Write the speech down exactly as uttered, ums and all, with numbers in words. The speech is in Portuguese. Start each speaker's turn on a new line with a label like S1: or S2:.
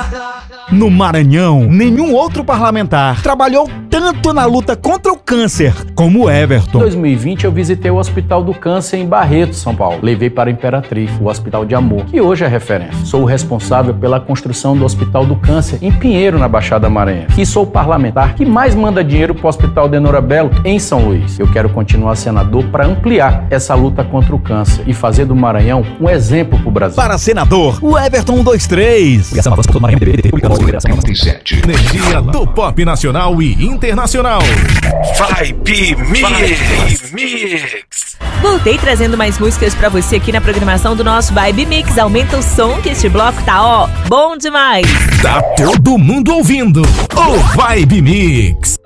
S1: No Maranhão, nenhum outro parlamentar trabalhou tanto na luta contra o câncer como o Everton.
S2: Em dois mil e vinte eu visitei o Hospital do Câncer em Barreto, São Paulo. Levei para a Imperatriz, o Hospital de Amor, que hoje é referência. Sou o responsável pela construção do Hospital do Câncer em Pinheiro, na Baixada Maranhense. E sou o parlamentar que mais manda dinheiro para o Hospital de Enora Belo, em São Luís. Eu quero continuar senador para ampliar essa luta contra o câncer e fazer do Maranhão um exemplo para o Brasil.
S1: Para senador, o Everton cento e vinte e três.
S3: Energia do pop nacional e internacional.
S4: Vibe Mix. Mix.
S5: Voltei trazendo mais músicas pra você aqui na programação do nosso Vibe Mix. Aumenta o som que este bloco tá, ó, bom demais.
S3: Tá todo mundo ouvindo o Vibe Mix.